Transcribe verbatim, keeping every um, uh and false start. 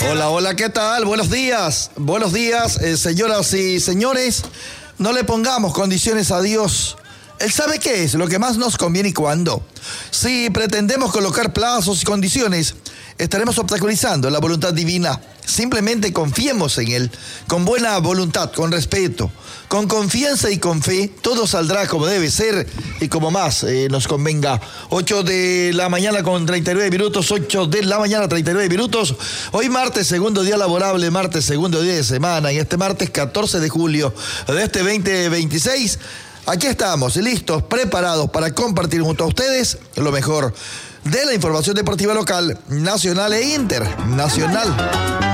Hola, hola, ¿qué tal? Buenos días, buenos días, eh, señoras y señores. No le pongamos condiciones a Dios. Él sabe qué es lo que más nos conviene y cuándo. Si pretendemos colocar plazos y condiciones, estaremos obstaculizando la voluntad divina. Simplemente confiemos en Él, con buena voluntad, con respeto, con confianza y con fe. Todo saldrá como debe ser y como más eh, nos convenga. ocho de la mañana con treinta y nueve minutos, ocho de la mañana, treinta y nueve minutos. Hoy martes, segundo día laborable, martes, segundo día de semana. Y este martes catorce de julio de este veinte veintiséis, aquí estamos, listos, preparados para compartir junto a ustedes lo mejor de la información deportiva local, nacional e internacional.